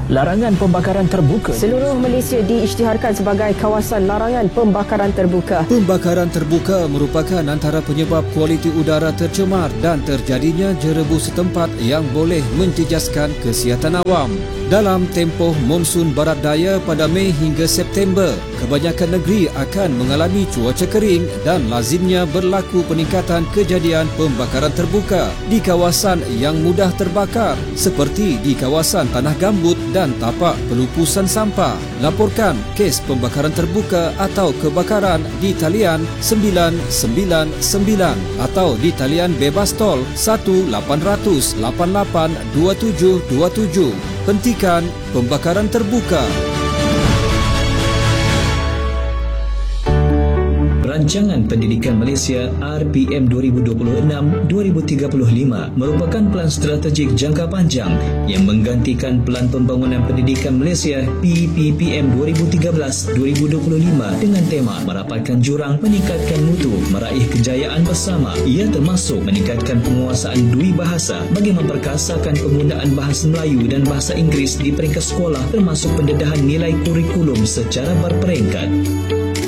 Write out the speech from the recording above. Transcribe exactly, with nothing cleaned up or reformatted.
Larangan pembakaran terbuka. Seluruh Malaysia diisytiharkan sebagai kawasan larangan pembakaran terbuka. Pembakaran terbuka merupakan antara penyebab kualiti udara tercemar dan terjadinya jerebu setempat yang boleh menjejaskan kesihatan awam. Dalam tempoh monsun barat daya pada Mei hingga September, kebanyakan negeri akan mengalami cuaca kering dan lazimnya berlaku peningkatan kejadian pembakaran terbuka di kawasan yang mudah terbakar seperti di kawasan tanah gambut dan tapak pelupusan sampah. Laporkan kes pembakaran terbuka atau kebakaran di talian sembilan sembilan sembilan atau di talian bebas tol satu lapan kosong lapan lapan dua tujuh dua tujuh. Hentikan pembakaran terbuka. Rancangan Pendidikan Malaysia R P M dua ribu dua puluh enam hingga dua ribu tiga puluh lima merupakan pelan strategik jangka panjang yang menggantikan Pelan Pembangunan Pendidikan Malaysia P P P M dua ribu tiga belas hingga dua ribu dua puluh lima dengan tema merapatkan jurang, meningkatkan mutu, meraih kejayaan bersama. Ia termasuk meningkatkan penguasaan dui bahasa bagi memperkasakan penggunaan bahasa Melayu dan bahasa Inggeris di peringkat sekolah termasuk pendedahan nilai kurikulum secara berperingkat.